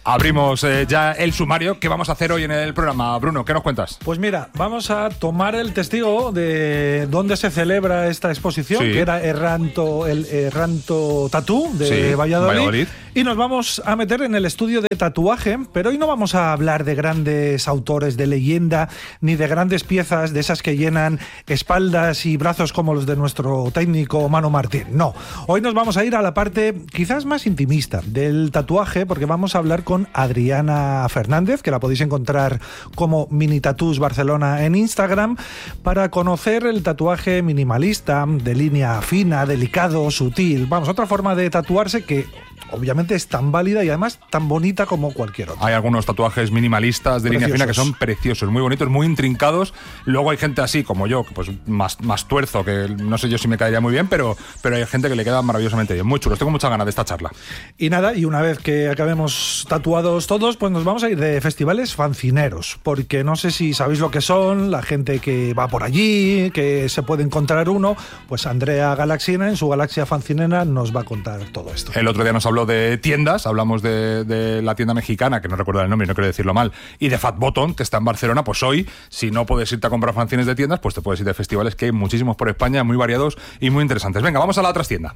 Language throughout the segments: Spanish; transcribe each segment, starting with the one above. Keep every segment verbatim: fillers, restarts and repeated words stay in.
Abrimos eh, ya el sumario. ¿Qué vamos a hacer hoy en el programa? Bruno, ¿qué nos cuentas? Pues mira, vamos a tomar el testigo de dónde se celebra esta exposición, sí. que era Erranto, el Erranto Tatú de sí, Valladolid, Valladolid. Y nos vamos a meter en el estudio de tatuaje, pero hoy no vamos a hablar de grandes autores de leyenda, ni de grandes piezas de esas que llenan espaldas y brazos como los de nuestro técnico Manu Martín. No, hoy nos vamos a ir a la parte quizás más intimista del tatuaje, porque vamos a hablar con Adriana Fernández, que la podéis encontrar como Mini Tattoos Barcelona en Instagram, para conocer el tatuaje minimalista, de línea fina, delicado, sutil. Vamos, otra forma de tatuarse que obviamente es tan válida y además tan bonita como cualquier otra. Hay algunos tatuajes minimalistas de Preciosos. línea fina que son preciosos, muy bonitos, muy intrincados. Luego hay gente así como yo, pues más, más tuerzo, que no sé yo si me caería muy bien, pero, pero hay gente que le queda maravillosamente bien. Muy chulos, tengo muchas ganas de esta charla. Y nada, y una vez que acabemos tatuados todos, pues nos vamos a ir de festivales fancineros, porque no sé si sabéis lo que son, la gente que va por allí, que se puede encontrar uno, pues Andrea Galaxina en su Galaxia Fancinera nos va a contar todo esto. El otro día nos habló de tiendas, hablamos de, de la tienda mexicana, que no recuerdo el nombre, no quiero decirlo mal, y de Fat Bottom, que está en Barcelona. Pues hoy, si no puedes irte a comprar fanzines de tiendas, pues te puedes ir de festivales, que hay muchísimos por España, muy variados y muy interesantes. Venga, vamos a la otra tienda.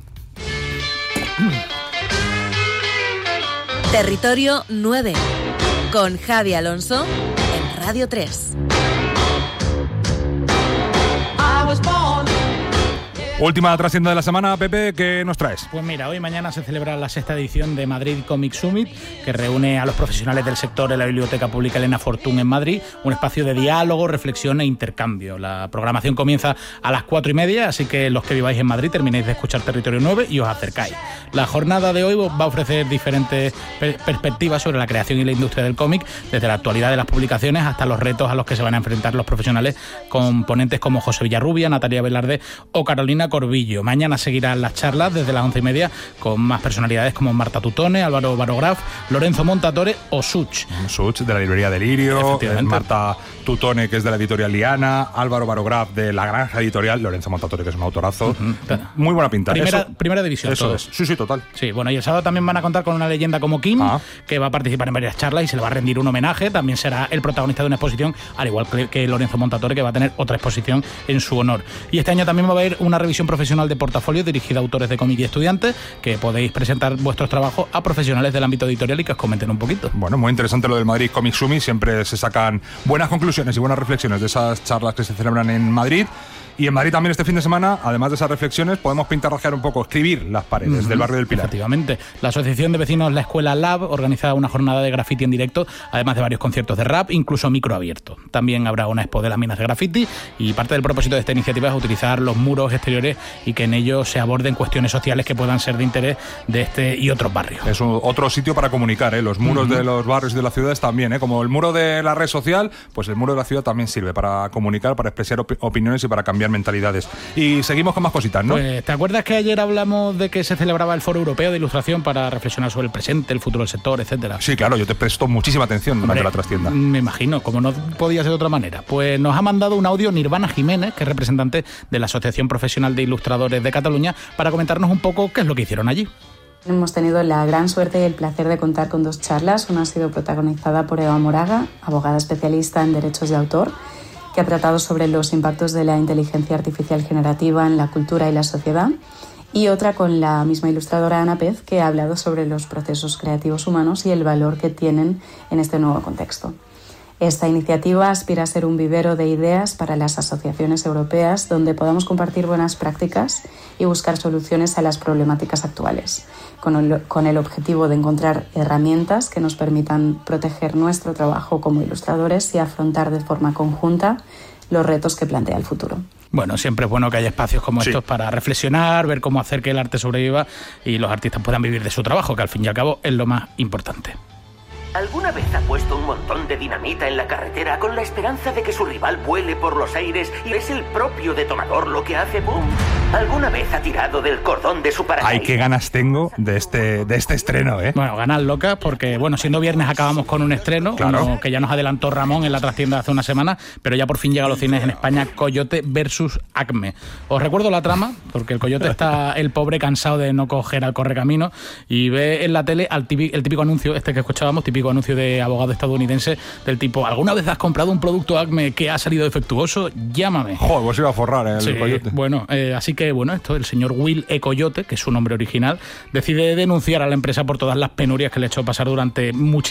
Territorio nueve, con Javi Alonso en Radio tres. Última trascienda de la semana, Pepe, ¿qué nos traes? Pues mira, hoy y mañana se celebra la sexta edición de Madrid Comic Summit, que reúne a los profesionales del sector en la Biblioteca Pública Elena Fortún en Madrid, un espacio de diálogo, reflexión e intercambio. La programación comienza a las cuatro y media, así que los que viváis en Madrid terminéis de escuchar Territorio nueve y os acercáis. La jornada de hoy va a ofrecer diferentes per- perspectivas sobre la creación y la industria del cómic, desde la actualidad de las publicaciones hasta los retos a los que se van a enfrentar los profesionales, con ponentes como José Villarrubia, Natalia Velarde o Carolina Corbillo. Mañana seguirán las charlas desde las once y media con más personalidades como Marta Tutone, Álvaro Barograf, Lorenzo Montatore o Such. Such, de la librería Delirio, eh, Marta Tutone, que es de la editorial Liana, Álvaro Barograf, de la Granja Editorial, Lorenzo Montatore, que es un autorazo. Uh-huh. Muy buena pinta. Primera, eso, primera división. Eso todos. es. Sí, sí, total. Sí, bueno, y el sábado también van a contar con una leyenda como Kim, ah. que va a participar en varias charlas y se le va a rendir un homenaje. También será el protagonista de una exposición, al igual que, que Lorenzo Montatore, que va a tener otra exposición en su honor. Y este año también va a haber una revisión profesional de portafolio dirigida a autores de cómic y estudiantes, que podéis presentar vuestros trabajos a profesionales del ámbito editorial y que os comenten un poquito. Bueno, muy interesante lo del Madrid Comic Summit. Siempre se sacan buenas conclusiones y buenas reflexiones de esas charlas que se celebran en Madrid. Y en Madrid también este fin de semana, además de esas reflexiones, podemos pintarrajear un poco, escribir las paredes uh-huh. del barrio del Pilar. Efectivamente. La Asociación de Vecinos La Escuela Lab organiza una jornada de graffiti en directo, además de varios conciertos de rap, incluso micro abierto. También habrá una expo de las minas de graffiti y parte del propósito de esta iniciativa es utilizar los muros exteriores y que en ellos se aborden cuestiones sociales que puedan ser de interés de este y otros barrios. Es un, otro sitio para comunicar, ¿eh? Los muros uh-huh. de los barrios y de las ciudades también, ¿eh? Como el muro de la red social, pues el muro de la ciudad también sirve para comunicar, para expresar op- opiniones y para cambiar mentalidades. Y seguimos con más cositas, ¿no? Pues, ¿te acuerdas que ayer hablamos de que se celebraba el Foro Europeo de Ilustración para reflexionar sobre el presente, el futuro del sector, etcétera? Sí, claro, yo te presto muchísima atención durante Hombre, la trastienda. Me imagino, como no podía ser de otra manera. Pues nos ha mandado un audio Nirvana Jiménez, que es representante de la Asociación Profesional de Ilustradores de Cataluña, para comentarnos un poco qué es lo que hicieron allí. Hemos tenido la gran suerte y el placer de contar con dos charlas. Una ha sido protagonizada por Eva Moraga, abogada especialista en derechos de autor, que ha tratado sobre los impactos de la inteligencia artificial generativa en la cultura y la sociedad, y otra con la misma ilustradora Ana Pez, que ha hablado sobre los procesos creativos humanos y el valor que tienen en este nuevo contexto. Esta iniciativa aspira a ser un vivero de ideas para las asociaciones europeas donde podamos compartir buenas prácticas y buscar soluciones a las problemáticas actuales, con el, con el objetivo de encontrar herramientas que nos permitan proteger nuestro trabajo como ilustradores y afrontar de forma conjunta los retos que plantea el futuro. Bueno, siempre es bueno que haya espacios como sí. estos para reflexionar, ver cómo hacer que el arte sobreviva y los artistas puedan vivir de su trabajo, que al fin y al cabo es lo más importante. ¿Alguna vez ha puesto un montón de dinamita en la carretera con la esperanza de que su rival vuele por los aires y es el propio detonador lo que hace boom? ¿Alguna vez ha tirado del cordón de su paracaídas? Ay, qué ganas tengo de este, de este estreno, ¿eh? Bueno, ganas locas porque, bueno, siendo viernes acabamos con un estreno, claro. uno que ya nos adelantó Ramón en la trastienda hace una semana, pero ya por fin llega a los cines en España, Coyote versus Acme. Os recuerdo la trama, porque el Coyote está el pobre cansado de no coger al correcamino y ve en la tele al típico, el típico anuncio, este que escuchábamos, típico anuncio de abogado estadounidense, del tipo, ¿alguna vez has comprado un producto Acme que ha salido defectuoso? Llámame. Joder, pues iba a forrar, ¿eh? El Sí, Coyote. bueno, eh, así que, bueno, esto, el señor Will E. Coyote, que es su nombre original, decide denunciar a la empresa por todas las penurias que le ha hecho pasar durante muchísimo